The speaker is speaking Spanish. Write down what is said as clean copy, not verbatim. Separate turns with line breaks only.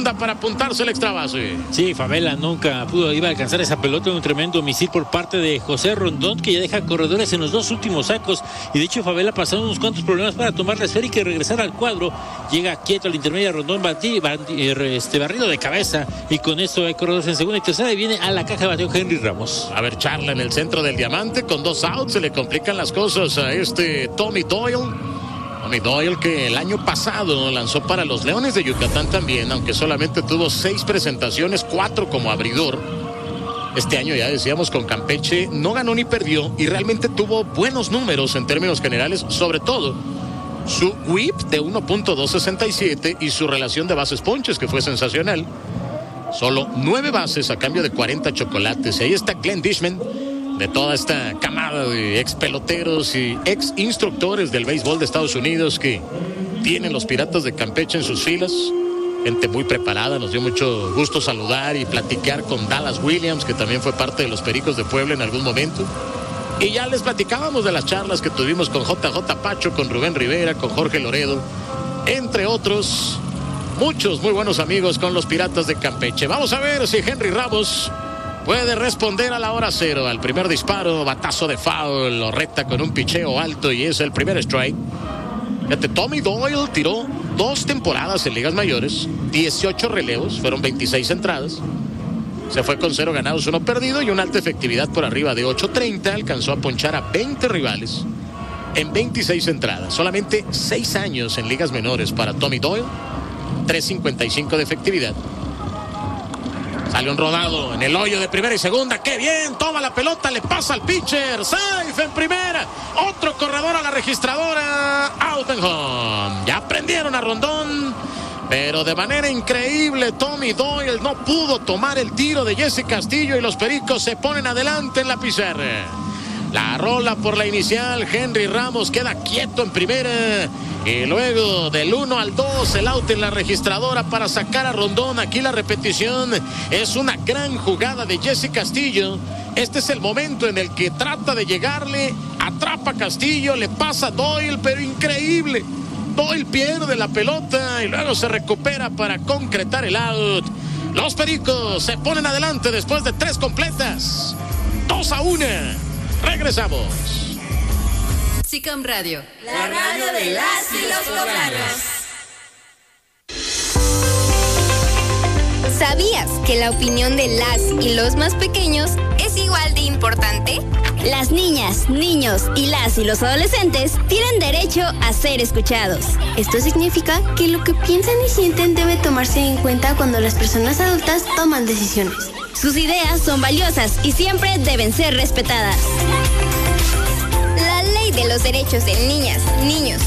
segunda para apuntarse el extra base.
Sí, Favela nunca iba a alcanzar esa pelota, un tremendo misil por parte de José Rondón, que ya deja corredores en los dos últimos sacos, y de hecho Favela pasando unos cuantos problemas para tomar la esférica y regresar al cuadro. Llega quieto al intermedio Rondón, barrido de cabeza, y con eso hay corredores en segunda y tercera, y viene a la caja de bateo Henry Ramos.
A ver, charla en el centro del diamante con 2 outs, se le complican las cosas a Tommy Doyle. Tommy Doyle, que el año pasado lanzó para los Leones de Yucatán también, aunque solamente tuvo 6 presentaciones, 4 como abridor. Este año, ya decíamos, con Campeche no ganó ni perdió y realmente tuvo buenos números en términos generales, sobre todo su whip de 1.267 y su relación de bases ponches, que fue sensacional. Solo 9 bases a cambio de 40 chocolates. Y ahí está Glenn Dishman, de toda esta camada de ex peloteros y ex instructores del béisbol de Estados Unidos que tienen los Piratas de Campeche en sus filas. Gente muy preparada, nos dio mucho gusto saludar y platicar con Dallas Williams, que también fue parte de los Pericos de Puebla en algún momento. Y ya les platicábamos de las charlas que tuvimos con JJ Pacho, con Rubén Rivera, con Jorge Loredo, entre otros, muchos muy buenos amigos con los Piratas de Campeche. Vamos a ver si Henry Ramos puede responder a la hora cero. Al primer disparo, batazo de foul, lo reta con un picheo alto y es el primer strike. Fíjate, Tommy Doyle tiró 2 temporadas en ligas mayores, 18 relevos, fueron 26 entradas. Se fue con 0 ganados, 1 perdido y una alta efectividad por arriba de 8.30. Alcanzó a ponchar a 20 rivales en 26 entradas. Solamente 6 años en ligas menores para Tommy Doyle, 3.55 de efectividad. Sale un rodado en el hoyo de primera y segunda. ¡Qué bien! Toma la pelota, le pasa al pitcher. Safe en primera. Otro corredor a la registradora. Out and home. Ya prendieron a Rondón, pero de manera increíble Tommy Doyle no pudo tomar el tiro de Jesse Castillo y los Pericos se ponen adelante en la pizarra. La rola por la inicial. Henry Ramos queda quieto en primera. Y luego del 1 al 2, el out en la registradora para sacar a Rondón. Aquí la repetición es una gran jugada de Jesse Castillo. Este es el momento en el que trata de llegarle, atrapa a Castillo, le pasa a Doyle, pero increíble. Doyle pierde la pelota y luego se recupera para concretar el out. Los Pericos se ponen adelante después de 3 completas. 2-1. Regresamos.
SICAM Radio, la radio de las y los poblanos.
¿Sabías que la opinión de las y los más pequeños es igual de importante? Las niñas, niños y las y los adolescentes tienen derecho a ser escuchados. Esto significa que lo que piensan y sienten debe tomarse en cuenta cuando las personas adultas toman decisiones. Sus ideas son valiosas y siempre deben ser respetadas. La Ley de los Derechos de Niñas, Niños